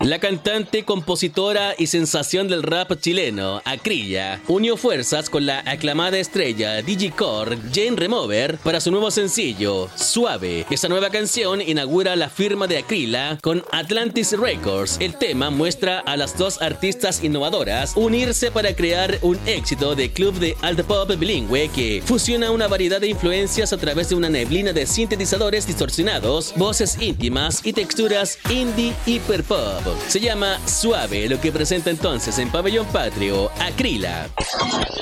La cantante, compositora y sensación del rap chileno, Acrilla, unió fuerzas con la aclamada estrella digicore Jane Remover para su nuevo sencillo, Suave. Esta nueva canción inaugura la firma de Acrilla con Atlantis Records. El tema muestra a las dos artistas innovadoras unirse para crear un éxito de club de alt pop bilingüe que fusiona una variedad de influencias a través de una neblina de sintetizadores distorsionados, voces íntimas y texturas indie hiperpop. Se llama Suave, lo que presenta entonces en Pabellón Patrio Acrilla.